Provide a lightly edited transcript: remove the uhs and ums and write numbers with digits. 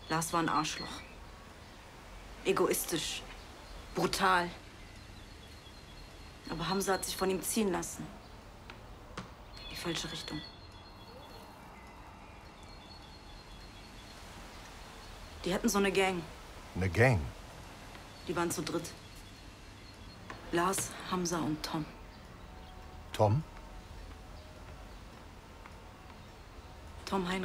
Lars war ein Arschloch. Egoistisch. Brutal. Aber Hamza hat sich von ihm ziehen lassen. In die falsche Richtung. Die hatten so eine Gang. Eine Gang? Die waren zu dritt. Lars, Hamza und Tom. Tom? Tom Heinrich.